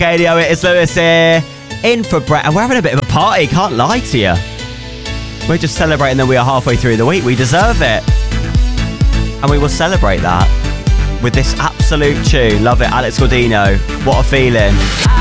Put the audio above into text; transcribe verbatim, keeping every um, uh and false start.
Galio, it is Lewis here, in for Brett, and we're having a bit of a party, can't lie to you. We're just celebrating that we are halfway through the week. We deserve it. And we will celebrate that with this absolute tune. Love it, Alex Gaudino. What a feeling.